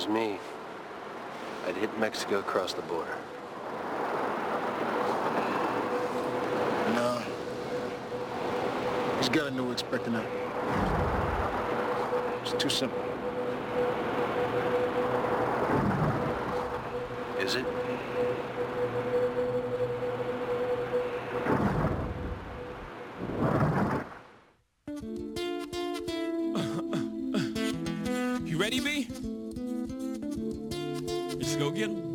me, I'd hit Mexico across the border. No. He's got a new expecting that. It's too simple. Is it? You ready, B? Let's go get him.